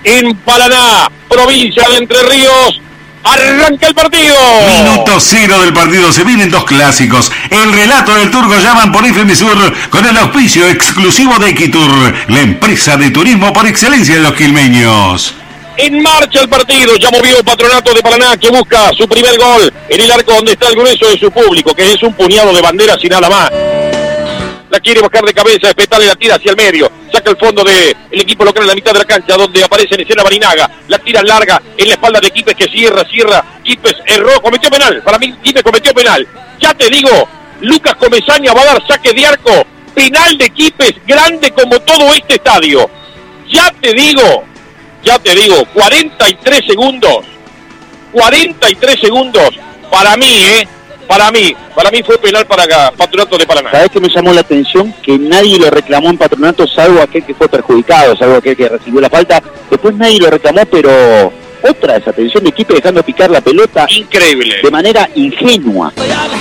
en Paraná, provincia de Entre Ríos. Arranca el partido. Minuto 0 del partido. Se vienen dos clásicos. El relato del Turco Yaman por FM Sur con el auspicio exclusivo de Equitur, la empresa de turismo por excelencia de los quilmeños. En marcha el partido, ya movió Patronato de Paraná, que busca su primer gol en el arco donde está el grueso de su público, que es un puñado de banderas y nada más. La quiere bajar de cabeza, Espetale la tira hacia el medio, saca el fondo del equipo local en la mitad de la cancha, donde aparece en escena Barinaga, la tira larga en la espalda de Quipes, que cierra, Quipes erró, cometió penal, para mí Quipes cometió penal. Ya te digo, Lucas Comesaña va a dar saque de arco, penal de Quipes, grande como todo este estadio. Ya te digo, 43 segundos, para mí fue penal para Patronato de Paraná. ¿Sabés qué me llamó la atención? Que nadie lo reclamó en Patronato, salvo aquel que fue perjudicado, salvo aquel que recibió la falta. Después nadie lo reclamó, pero otra desatención de equipo dejando picar la pelota. Increíble. De manera ingenua.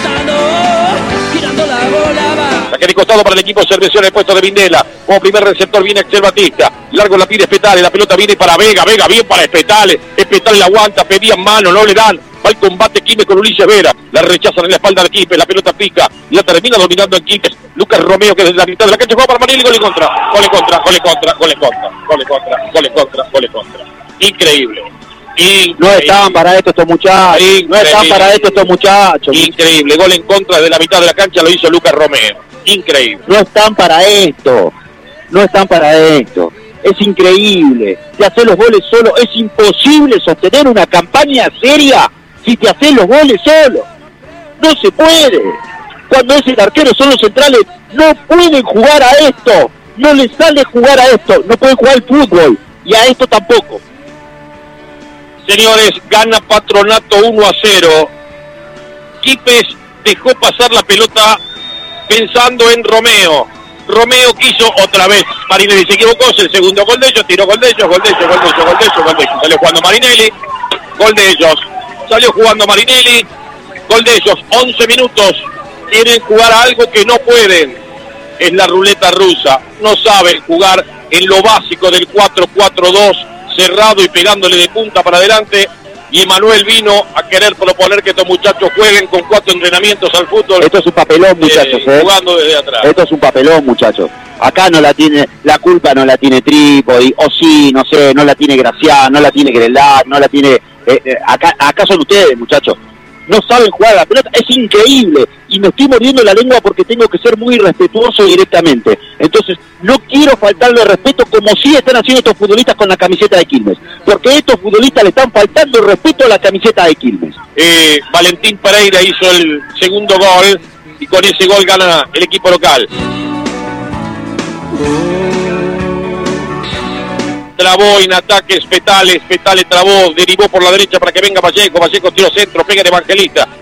Saque de costado para el equipo Cervecero en el puesto de Vindela. Como primer receptor viene Axel Batista. Largo la pide Espetale, la pelota viene para Vega bien para Espetale. Espetale la aguanta, pedían mano, no le dan. Va el combate Quipes con Ulises Vera. La rechazan en la espalda de Quipes, la pelota pica. Y la termina dominando en Quipes. Lucas Romeo, que desde la mitad de la cancha juega para Manil y gol en contra. Increíble. No estaban para esto estos muchachos. Increíble. Gol en contra de la mitad de la cancha lo hizo Lucas Romeo. Increíble. No están para esto. Es increíble. Si haces los goles solo, es imposible sostener una campaña seria si te haces los goles solo. No se puede. Cuando es el arquero, son los centrales, no pueden jugar a esto. No les sale jugar a esto. No pueden jugar al fútbol. Y a esto tampoco. Señores, gana Patronato 1-0. Quipes dejó pasar la pelota pensando en Romeo. Romeo quiso otra vez. Marinelli se equivocó, es el segundo gol de ellos, tiró gol de ellos. Salió jugando Marinelli, gol de ellos. Salió jugando Marinelli, gol de ellos. 11 minutos. Quieren jugar a algo que no pueden. Es la ruleta rusa. No saben jugar en lo básico del 4-4-2. Cerrado y pegándole de punta para adelante, y Emanuel vino a querer proponer que estos muchachos jueguen con 4 entrenamientos al fútbol. Esto es un papelón, muchachos, jugando desde atrás. Esto es un papelón, muchachos. Acá no la tiene, la culpa no la tiene Trípodi, o sí, no sé, no la tiene Gracián, no la tiene Grelat, no la tiene... acá son ustedes, muchachos. No saben jugar a la pelota, es increíble, y me estoy mordiendo la lengua porque tengo que ser muy respetuoso directamente. Entonces, no quiero faltarle respeto como sí están haciendo estos futbolistas con la camiseta de Quilmes, porque estos futbolistas le están faltando el respeto a la camiseta de Quilmes. Valentín Pereira hizo el segundo gol, y con ese gol gana el equipo local. Trabó en ataque Espetale trabó, derivó por la derecha para que venga Vallejo tiró centro, pega de Evangelista.